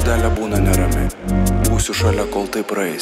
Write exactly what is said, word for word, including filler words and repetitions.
Širdelė būna nerami, būsiu šalia, kol tai praeis.